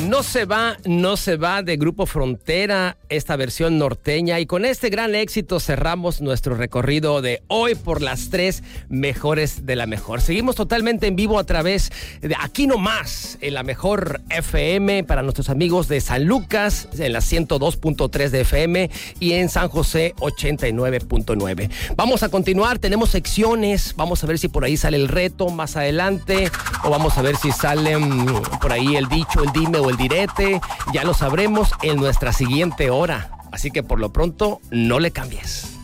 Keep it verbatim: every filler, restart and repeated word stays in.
No se va, no se va de Grupo Frontera, esta versión norteña. Y con este gran éxito cerramos nuestro recorrido de hoy por las tres mejores de la mejor. Seguimos totalmente en vivo a través de Aquí Nomás, en la mejor F M para nuestros amigos de San Lucas, en la ciento dos punto tres de F M y en San José ochenta y nueve punto nueve. Vamos a continuar, tenemos secciones, vamos a ver si por ahí sale el reto más adelante, o vamos a ver si sale um, por ahí el dicho, el dime o el direte. Ya lo sabremos en nuestra siguiente hora. Así que por lo pronto, no le cambies.